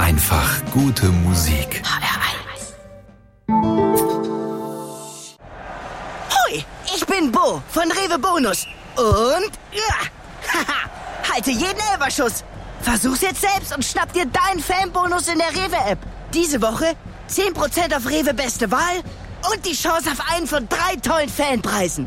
Einfach gute Musik. HR1. Hoi, ich bin Bo von Rewe Bonus. Und halte jeden Elferschuss. Versuch's jetzt selbst und schnapp dir deinen Fanbonus in der Rewe-App. Diese Woche 10% auf Rewe Beste Wahl und die Chance auf einen von 3 tollen Fanpreisen.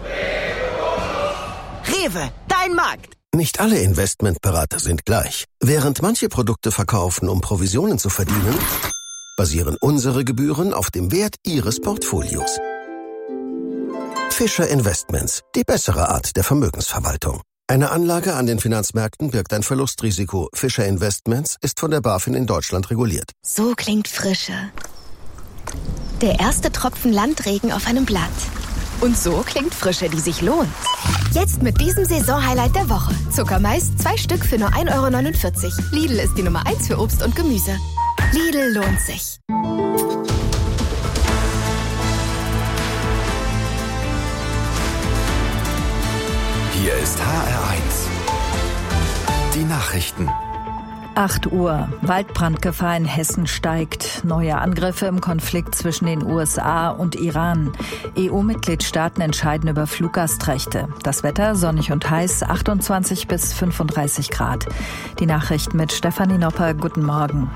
Rewe, dein Markt. Nicht alle Investmentberater sind gleich. Während manche Produkte verkaufen, um Provisionen zu verdienen, basieren unsere Gebühren auf dem Wert Ihres Portfolios. Fischer Investments, die bessere Art der Vermögensverwaltung. Eine Anlage an den Finanzmärkten birgt ein Verlustrisiko. Fischer Investments ist von der BaFin in Deutschland reguliert. So klingt Frische. Der erste Tropfen Landregen auf einem Blatt. Und so klingt Frische, die sich lohnt. Jetzt mit diesem Saisonhighlight der Woche. Zuckermais, 2 Stück für nur 1,49 €. Lidl ist die Nummer 1 für Obst und Gemüse. Lidl lohnt sich. Hier ist HR1. Die Nachrichten. 8 Uhr. Waldbrandgefahr in Hessen steigt. Neue Angriffe im Konflikt zwischen den USA und Iran. EU-Mitgliedstaaten entscheiden über Fluggastrechte. Das Wetter sonnig und heiß, 28 bis 35 Grad. Die Nachrichten mit Stefanie Nopper. Guten Morgen.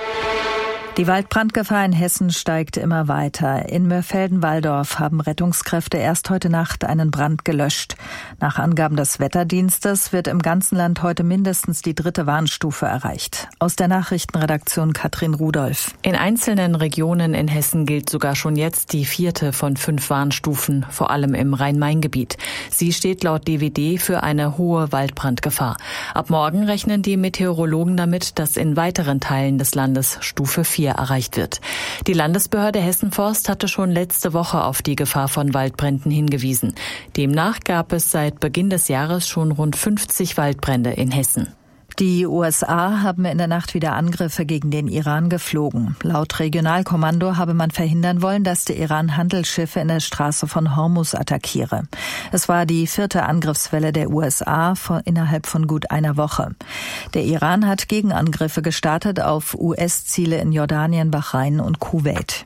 Die Waldbrandgefahr in Hessen steigt immer weiter. In Mörfelden-Walldorf haben Rettungskräfte erst heute Nacht einen Brand gelöscht. Nach Angaben des Wetterdienstes wird im ganzen Land heute mindestens die 3. Warnstufe erreicht. Aus der Nachrichtenredaktion Katrin Rudolph. In einzelnen Regionen in Hessen gilt sogar schon jetzt die 4. von 5 Warnstufen, vor allem im Rhein-Main-Gebiet. Sie steht laut DWD für eine hohe Waldbrandgefahr. Ab morgen rechnen die Meteorologen damit, dass in weiteren Teilen des Landes Stufe 4 erreicht wird. Die Landesbehörde Hessen-Forst hatte schon letzte Woche auf die Gefahr von Waldbränden hingewiesen. Demnach gab es seit Beginn des Jahres schon rund 50 Waldbrände in Hessen. Die USA haben in der Nacht wieder Angriffe gegen den Iran geflogen. Laut Regionalkommando habe man verhindern wollen, dass der Iran Handelsschiffe in der Straße von Hormuz attackiere. Es war die 4. Angriffswelle der USA innerhalb von gut einer Woche. Der Iran hat Gegenangriffe gestartet auf US-Ziele in Jordanien, Bahrain und Kuwait.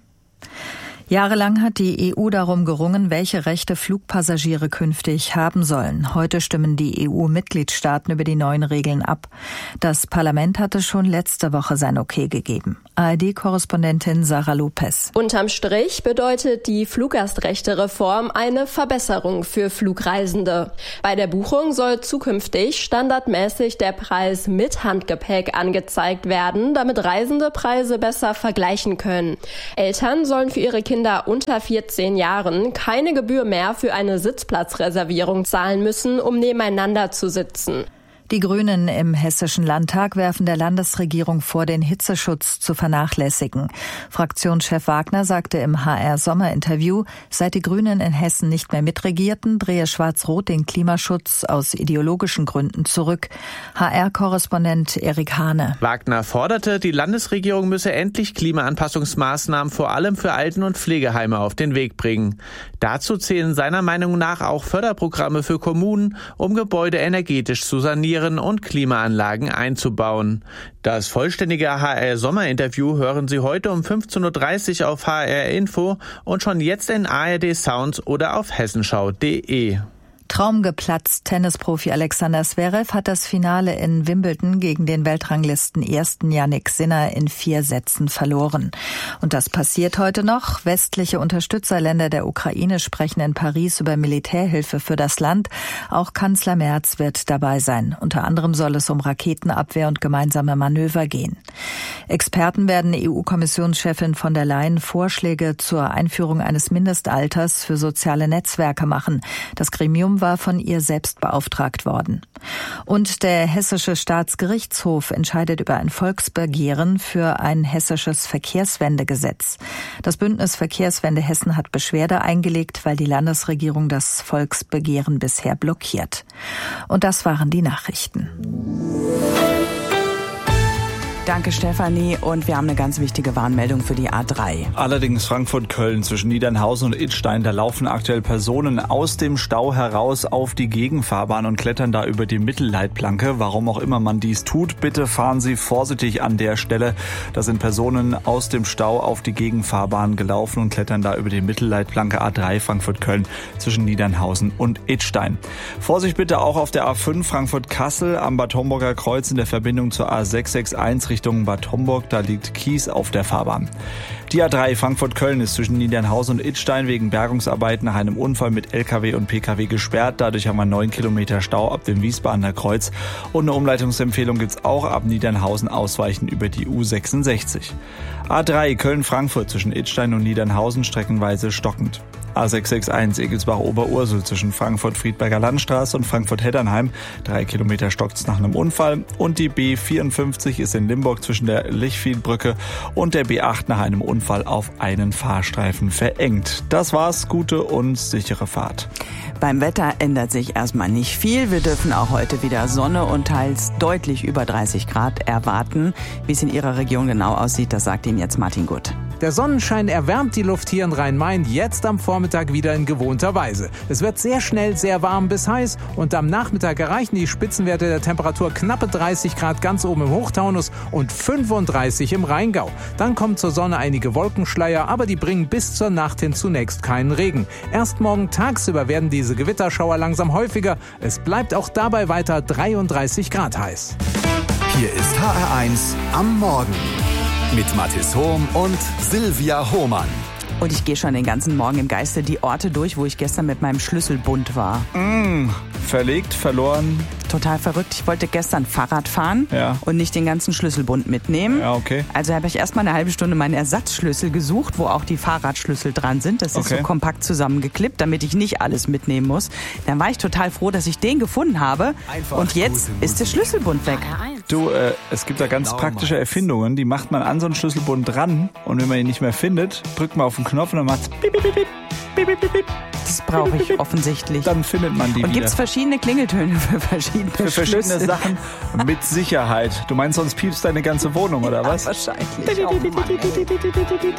Jahrelang hat die EU darum gerungen, welche Rechte Flugpassagiere künftig haben sollen. Heute stimmen die EU-Mitgliedstaaten über die neuen Regeln ab. Das Parlament hatte schon letzte Woche sein Okay gegeben. ARD-Korrespondentin Sarah Lopez. Unterm Strich bedeutet die Fluggastrechte-Reform eine Verbesserung für Flugreisende. Bei der Buchung soll zukünftig standardmäßig der Preis mit Handgepäck angezeigt werden, damit Reisende Preise besser vergleichen können. Eltern sollen für ihre Kinder unter 14 Jahren keine Gebühr mehr für eine Sitzplatzreservierung zahlen müssen, um nebeneinander zu sitzen. Die Grünen im Hessischen Landtag werfen der Landesregierung vor, den Hitzeschutz zu vernachlässigen. Fraktionschef Wagner sagte im HR-Sommerinterview, seit die Grünen in Hessen nicht mehr mitregierten, drehe Schwarz-Rot den Klimaschutz aus ideologischen Gründen zurück. HR-Korrespondent Erik Hane. Wagner forderte, die Landesregierung müsse endlich Klimaanpassungsmaßnahmen vor allem für Alten- und Pflegeheime auf den Weg bringen. Dazu zählen seiner Meinung nach auch Förderprogramme für Kommunen, um Gebäude energetisch zu sanieren und Klimaanlagen einzubauen. Das vollständige HR-Sommerinterview hören Sie heute um 15.30 Uhr auf HR Info und schon jetzt in ARD Sounds oder auf hessenschau.de. Traum geplatzt. Tennisprofi Alexander Zverev hat das Finale in Wimbledon gegen den Weltranglisten-Ersten Jannik Sinner in 4 Sätzen verloren. Und das passiert heute noch. Westliche Unterstützerländer der Ukraine sprechen in Paris über Militärhilfe für das Land. Auch Kanzler Merz wird dabei sein. Unter anderem soll es um Raketenabwehr und gemeinsame Manöver gehen. Experten werden EU-Kommissionschefin von der Leyen Vorschläge zur Einführung eines Mindestalters für soziale Netzwerke machen. Das Gremium war von ihr selbst beauftragt worden. Und der Hessische Staatsgerichtshof entscheidet über ein Volksbegehren für ein hessisches Verkehrswendegesetz. Das Bündnis Verkehrswende Hessen hat Beschwerde eingelegt, weil die Landesregierung das Volksbegehren bisher blockiert. Und das waren die Nachrichten. Danke, Stefanie. Und wir haben eine ganz wichtige Warnmeldung für die A3. Allerdings Frankfurt-Köln zwischen Niedernhausen und Idstein. Da laufen aktuell Personen aus dem Stau heraus auf die Gegenfahrbahn und klettern da über die Mittelleitplanke. Warum auch immer man dies tut, bitte fahren Sie vorsichtig an der Stelle. Da sind Personen aus dem Stau auf die Gegenfahrbahn gelaufen und klettern da über die Mittelleitplanke A3 Frankfurt-Köln zwischen Niedernhausen und Idstein. Vorsicht bitte auch auf der A5 Frankfurt-Kassel am Bad Homburger Kreuz in der Verbindung zur A661 Richtung Bad Homburg. Da liegt Kies auf der Fahrbahn. Die A3 Frankfurt-Köln ist zwischen Niedernhausen und Idstein wegen Bergungsarbeiten nach einem Unfall mit LKW und PKW gesperrt. Dadurch haben wir 9 Kilometer Stau ab dem Wiesbadener Kreuz. Und eine Umleitungsempfehlung gibt's auch ab Niedernhausen ausweichen über die U66. A3 Köln-Frankfurt zwischen Idstein und Niedernhausen streckenweise stockend. A661 Egelsbach-Oberursel zwischen Frankfurt-Friedberger Landstraße und Frankfurt-Heddernheim. 3 Kilometer stockt's nach einem Unfall. Und die B54 ist in Limburg zwischen der Lichfiedbrücke und der B8 nach einem Unfall auf einen Fahrstreifen verengt. Das war's. Gute und sichere Fahrt. Beim Wetter ändert sich erstmal nicht viel. Wir dürfen auch heute wieder Sonne und teils deutlich über 30 Grad erwarten. Wie es in Ihrer Region genau aussieht, das sagt Ihnen jetzt Martin Gutt. Der Sonnenschein erwärmt die Luft hier in Rhein-Main jetzt am Vormittag wieder in gewohnter Weise. Es wird sehr schnell sehr warm bis heiß und am Nachmittag erreichen die Spitzenwerte der Temperatur knappe 30 Grad ganz oben im Hochtaunus und 35 im Rheingau. Dann kommen zur Sonne einige Wolkenschleier, aber die bringen bis zur Nacht hin zunächst keinen Regen. Erst morgen tagsüber werden diese Gewitterschauer langsam häufiger. Es bleibt auch dabei weiter 33 Grad heiß. Hier ist HR1 am Morgen mit Mathis Hohm und Silvia Hohmann. Und ich gehe schon den ganzen Morgen im Geiste die Orte durch, wo ich gestern mit meinem Schlüsselbund war. Verlegt, verloren. Total verrückt. Ich wollte gestern Fahrrad fahren und nicht den ganzen Schlüsselbund mitnehmen. Ja, okay. Also habe ich erstmal eine halbe Stunde meinen Ersatzschlüssel gesucht, wo auch die Fahrradschlüssel dran sind. Das ist so kompakt zusammengeklippt, damit ich nicht alles mitnehmen muss. Dann war ich total froh, dass ich den gefunden habe. Einfach und jetzt ist der Schlüsselbund weg. Du, es gibt da ganz praktische Erfindungen, die macht man an so einen Schlüsselbund dran und wenn man ihn nicht mehr findet, drückt man auf den Knopf und dann macht's bip, bip, bip, bip, bip, bip, bip. Das brauche ich offensichtlich. Dann findet man die und gibt es verschiedene Klingeltöne für verschiedene Sachen mit Sicherheit. Du meinst, sonst piepst deine ganze Wohnung, oder was? Wahrscheinlich. Oh Mann,